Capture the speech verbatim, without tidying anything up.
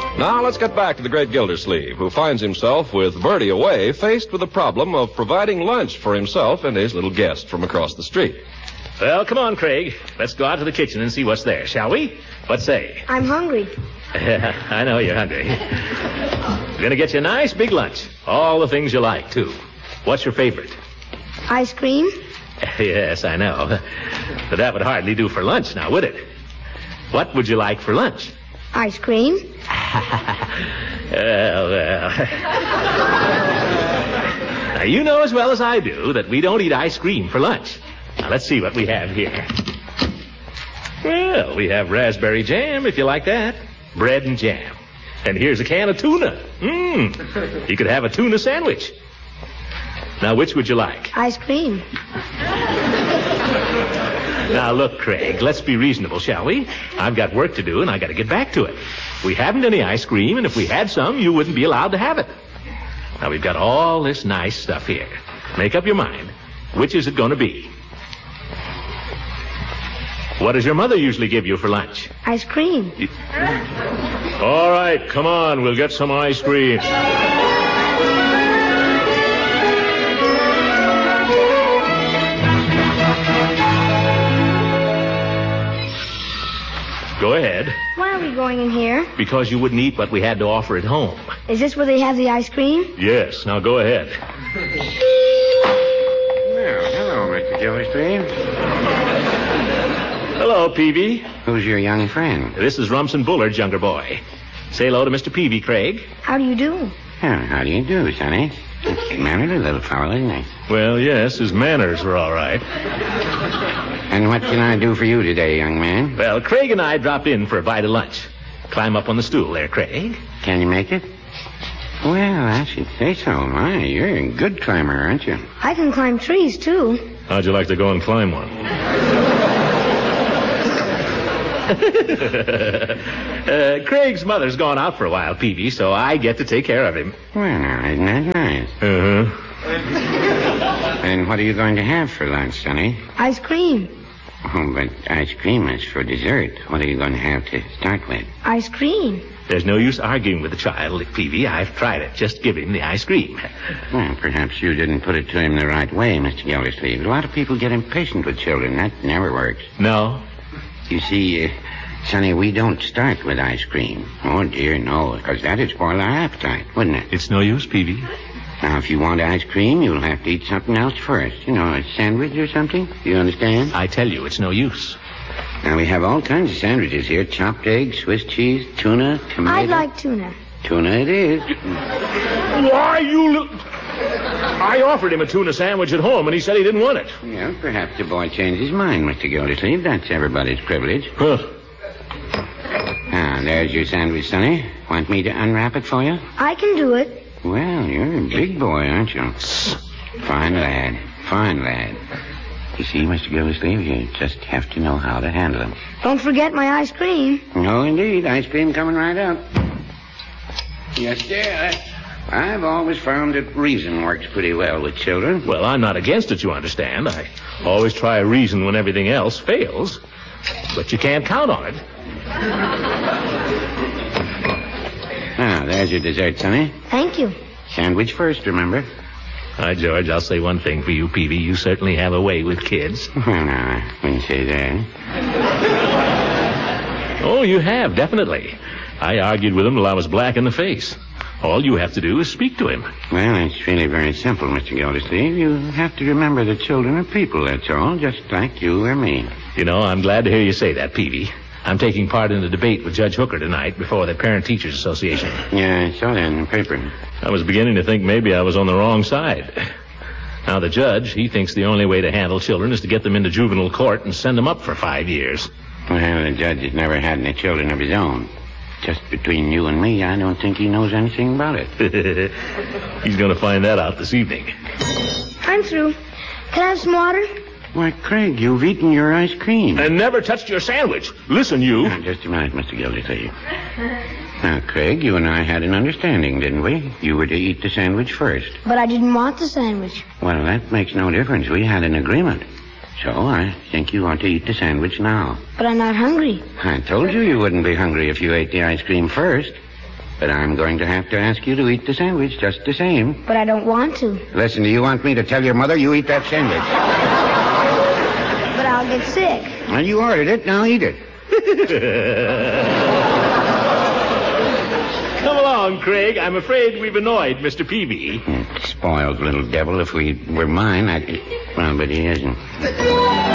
Now let's get back to the great Gildersleeve, who finds himself with Bertie away, faced with the problem of providing lunch for himself and his little guest from across the street. Well, come on, Craig. Let's go out to the kitchen and see what's there, shall we? What say? I'm hungry. I know you're hungry. We're going to get you a nice big lunch. All the things you like, too. What's your favorite? Ice cream? Yes, I know. But that would hardly do for lunch now, would it? What would you like for lunch? Ice cream? Well, well. Now, you know as well as I do that we don't eat ice cream for lunch. Now, let's see what we have here. Well, we have raspberry jam, if you like that. Bread and jam. And here's a can of tuna. Mmm. You could have a tuna sandwich. Now, which would you like? Ice cream. Now, look, Craig, let's be reasonable, shall we? I've got work to do, and I've got to get back to it. We haven't any ice cream, and if we had some, you wouldn't be allowed to have it. Now, we've got all this nice stuff here. Make up your mind. Which is it going to be? What does your mother usually give you for lunch? Ice cream. All right, come on, we'll get some ice cream. Go ahead. Why are we going in here? Because you wouldn't eat what we had to offer at home. Is this where they have the ice cream? Yes, now go ahead. Well, hello, Mister Gildersleeve. Hello, Peavy. Who's your young friend? This is Rumson Bullard's younger boy. Say hello to Mister Peavy, Craig. How do you do? Well, how do you do, Sonny? Mannered a little fellow, isn't he? Well, yes, his manners are all right. And what can I do for you today, young man? Well, Craig and I dropped in for a bite of lunch. Climb up on the stool there, Craig. Can you make it? Well, I should say so. My, you're a good climber, aren't you? I can climb trees, too. How'd you like to go and climb one? uh, Craig's mother's gone out for a while, Peavy, so I get to take care of him. Well, now, isn't that nice? Uh-huh. And what are you going to have for lunch, Sonny? Ice cream. Oh, but ice cream is for dessert. What are you going to have to start with? Ice cream. There's no use arguing with the child, Peavy. I've tried it. Just give him the ice cream. Well, perhaps you didn't put it to him the right way, Mister Gildersleeve. A lot of people get impatient with children. That never works. No? You see, uh, Sonny, we don't start with ice cream. Oh, dear, no, because that would spoil our appetite, wouldn't it? It's no use, Peavy. Now, if you want ice cream, you'll have to eat something else first. You know, a sandwich or something. Do you understand? I tell you, it's no use. Now, we have all kinds of sandwiches here. Chopped egg, Swiss cheese, tuna, tomato. I'd like tuna. Tuna it is. Why, you look... I offered him a tuna sandwich at home, and he said he didn't want it. Well, perhaps the boy changed his mind, Mister Gildersleeve. That's everybody's privilege. Huh. Ah, there's your sandwich, Sonny. Want me to unwrap it for you? I can do it. Well, you're a big boy, aren't you? Fine lad. Fine lad. You see, Mister Gildersleeve, you just have to know how to handle him. Don't forget my ice cream. No, indeed. Ice cream coming right up. Yes, sir. I've always found that reason works pretty well with children. Well, I'm not against it, you understand. I always try a reason when everything else fails. But you can't count on it. Now, there's your dessert, Sonny. Thank you. Sandwich first, remember? Hi, George, I'll say one thing for you, Peavy. You certainly have a way with kids. Well, no, I wouldn't say that. Oh, you have, definitely. I argued with him till I was black in the face. All you have to do is speak to him. Well, it's really very simple, Mister Gildersleeve. You have to remember that children are people, that's all, just like you or me. You know, I'm glad to hear you say that, Peavy. I'm taking part in a debate with Judge Hooker tonight before the Parent Teachers Association. Yeah, I saw that in the paper. I was beginning to think maybe I was on the wrong side. Now, the judge, he thinks the only way to handle children is to get them into juvenile court and send them up for five years. Well, the judge has never had any children of his own. Just between you and me, I don't think he knows anything about it. He's going to find that out this evening. I'm through. Can I have some water? Why, Craig, you've eaten your ice cream. And never touched your sandwich. Listen, you. Now, just a minute, Mister Gildersleeve. Now, Craig, you and I had an understanding, didn't we? You were to eat the sandwich first. But I didn't want the sandwich. Well, that makes no difference. We had an agreement. So I think you ought to eat the sandwich now. But I'm not hungry. I told you you wouldn't be hungry if you ate the ice cream first. But I'm going to have to ask you to eat the sandwich just the same. But I don't want to. Listen, do you want me to tell your mother you eat that sandwich? But I'll get sick. Well, you ordered it. Now eat it. Come along, Craig. I'm afraid we've annoyed Mister Peavy. Spoiled little devil. If we were mine, I'd... Well, but he isn't.